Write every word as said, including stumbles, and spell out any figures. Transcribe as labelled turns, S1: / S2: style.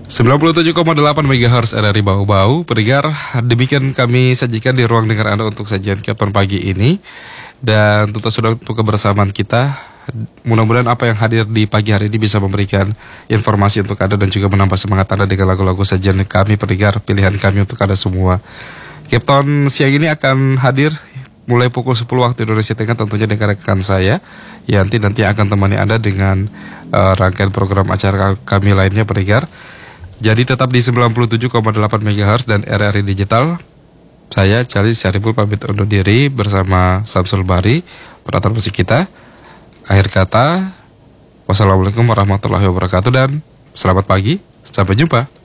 S1: sembilan puluh tujuh koma delapan megahertz R R I Bau-Bau. Pendengar, demikian kami sajikan di ruang dengar Anda untuk sajian kapan pagi ini. Dan tentu sudah untuk kebersamaan kita. Mudah-mudahan apa yang hadir di pagi hari ini bisa memberikan informasi untuk Anda dan juga menambah semangat Anda dengan lagu-lagu sajian kami, pendengar, pilihan kami untuk Anda semua. Captain siang ini akan hadir mulai pukul sepuluh waktu Indonesia Tengah, tentunya dengan rekan saya Yanti nanti akan temani Anda dengan uh, rangkaian program acara kami lainnya, pendengar. Jadi tetap di sembilan puluh tujuh koma delapan megahertz dan R R I Digital. Saya Charlie Syariful pamit undur diri bersama Samsul Bari, penata musik kita. Akhir kata, wassalamualaikum warahmatullahi wabarakatuh dan selamat pagi, sampai jumpa.